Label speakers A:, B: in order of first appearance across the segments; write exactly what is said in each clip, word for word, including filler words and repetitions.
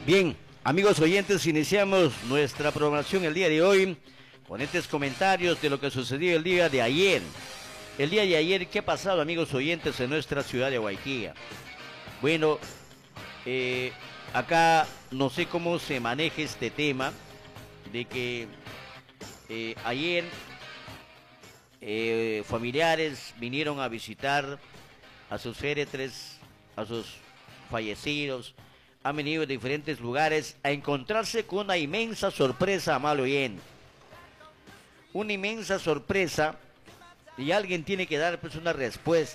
A: Bien, amigos oyentes, iniciamos nuestra programación el día de hoy con estos comentarios de lo que sucedió el día de ayer. El día de ayer, ¿qué ha pasado, amigos oyentes, en nuestra ciudad de Guayaquil? Bueno, eh, acá no sé cómo se maneja este tema de que eh, ayer eh, familiares vinieron a visitar a sus féretres, a sus fallecidos. Han venido de diferentes lugares a encontrarse con una inmensa sorpresa, amable oyente. Una inmensa sorpresa, y alguien tiene que dar pues una respuesta.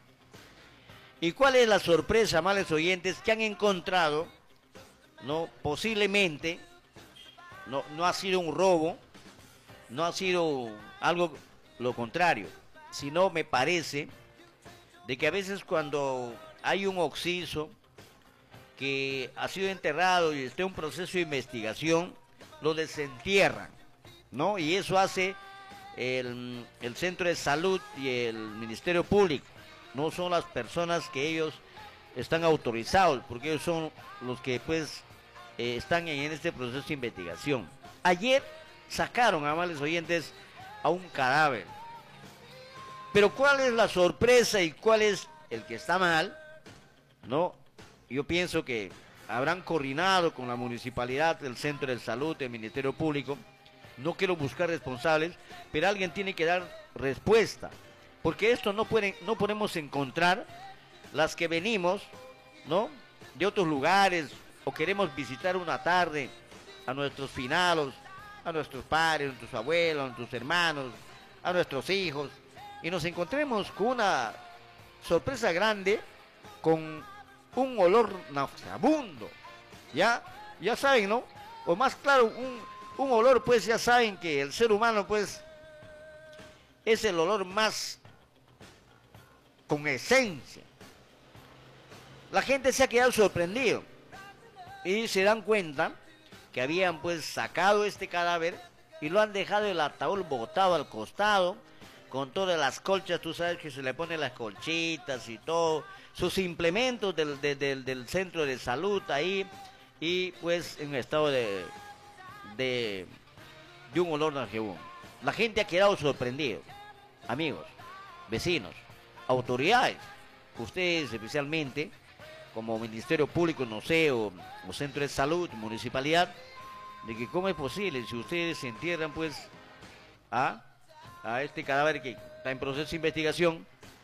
A: ¿Y cuál es la sorpresa, amables oyentes, que han encontrado? No, posiblemente no, no ha sido un robo, no ha sido algo lo contrario, sino me parece de que a veces cuando hay un occiso que ha sido enterrado y está en un proceso de investigación, lo desentierran, ¿no? Y eso hace el, el Centro de Salud y el Ministerio Público. No son las personas que ellos están autorizados, porque ellos son los que pues eh, están en este proceso de investigación. Ayer sacaron, amables oyentes, a un cadáver. Pero ¿cuál es la sorpresa y cuál es el que está mal? ¿No? Yo pienso que habrán coordinado con la municipalidad, el Centro de Salud, el Ministerio Público. No quiero buscar responsables, pero alguien tiene que dar respuesta. Porque esto no, pueden, no podemos encontrar las que venimos, ¿no?, de otros lugares, o queremos visitar una tarde a nuestros finalos, a nuestros padres, a nuestros abuelos, a nuestros hermanos, a nuestros hijos, y nos encontremos con una sorpresa grande, con un olor nauseabundo, ya, ya saben, ¿no? O más claro, un, un olor, pues ya saben que el ser humano, pues, es el olor más con esencia. La gente se ha quedado sorprendido y se dan cuenta que habían, pues, sacado este cadáver y lo han dejado el ataúd botado al costado, con todas las colchas. Tú sabes que se le ponen las colchitas y todo, sus implementos del, del, del, del centro de salud ahí, y pues en estado de, de, de un olor nauseabundo. La gente ha quedado sorprendido, amigos, vecinos, autoridades, ustedes especialmente, como Ministerio Público, no sé, o, o Centro de Salud, Municipalidad, de que cómo es posible, si ustedes se entierran pues a... a este cadáver que está en proceso de investigación,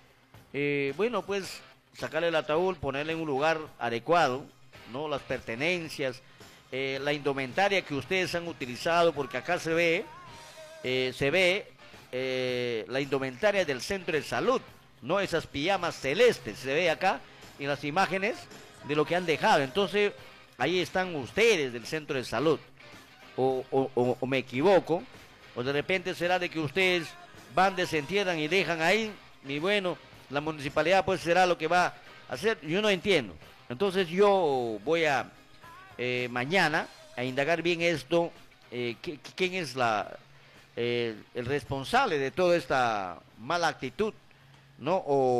A: eh, bueno, pues sacarle el ataúd, ponerle en un lugar adecuado, ¿no? Las pertenencias, eh, la indumentaria que ustedes han utilizado, porque acá se ve, eh, se ve eh, la indumentaria del Centro de Salud, ¿no? Esas pijamas celestes, se ve acá en las imágenes de lo que han dejado. Entonces, ahí están ustedes del Centro de Salud, o, o, o, o me equivoco. O de repente será de que ustedes van, desentierran y dejan ahí, y bueno, la municipalidad pues será lo que va a hacer. Yo no entiendo. Entonces yo voy a eh, mañana a indagar bien esto, eh, quién es la eh, el responsable de toda esta mala actitud, ¿no?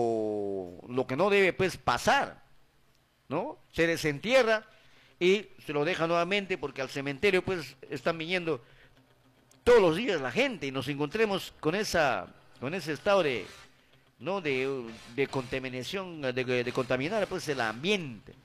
A: O lo que no debe pues pasar, ¿no? Se desentierra y se lo deja nuevamente, porque al cementerio pues están viniendo todos los días la gente, y nos encontremos con esa con ese estado de no de, de contaminación, de, de contaminar pues el ambiente.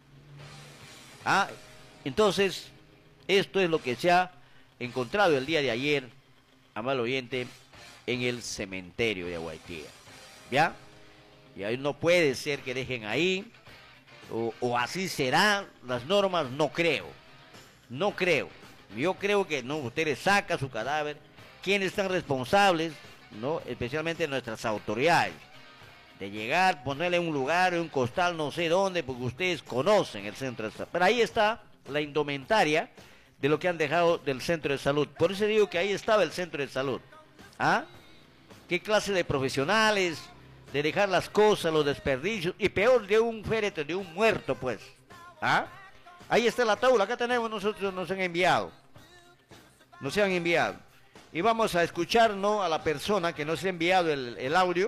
A: Ah, entonces esto es lo que se ha encontrado el día de ayer, amable oyente, en el cementerio de Guayaquil. ¿Ya? Y ahí no puede ser que dejen ahí, o, o así serán las normas, no creo, no creo. Yo creo que no, ustedes sacan su cadáver. ¿Quiénes están responsables? ¿No? Especialmente nuestras autoridades. De llegar, ponerle en un lugar, en un costal, no sé dónde, porque ustedes conocen el centro de salud. Pero ahí está la indumentaria de lo que han dejado del centro de salud. Por eso digo que ahí estaba el centro de salud. ¿Ah? ¿Qué clase de profesionales? De dejar las cosas, los desperdicios, y peor de un féretro, de un muerto, pues. ¿Ah? Ahí está la tabla, acá tenemos, nosotros nos han enviado. Nos han enviado. Y vamos a escuchar, ¿no?, a la persona que nos ha enviado el, el audio.